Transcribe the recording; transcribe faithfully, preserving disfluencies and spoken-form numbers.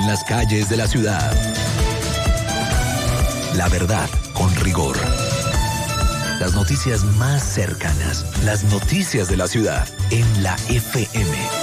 en las calles de la ciudad. La verdad con rigor. Las noticias más cercanas, las noticias de la ciudad en la F M.